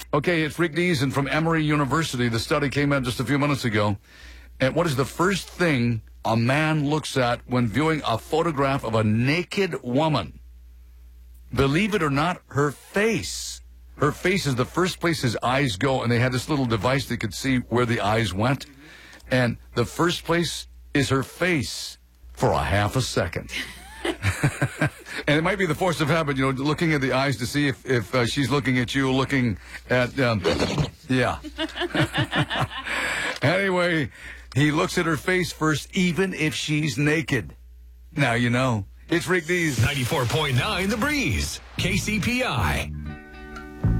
Okay, it's Rick Deason from Emory University. The study came out just a few minutes ago. And what is the first thing a man looks at when viewing a photograph of a naked woman? Believe it or not, her face. Her face is the first place his eyes go, and they had this little device that could see where the eyes went. And the first place is her face for a half a second. And it might be the force of habit, looking at the eyes to see if she's looking at you, looking at, yeah. Anyway, he looks at her face first, even if she's naked. Now you know. It's Rick Dees. 94.9 The Breeze, KCPI.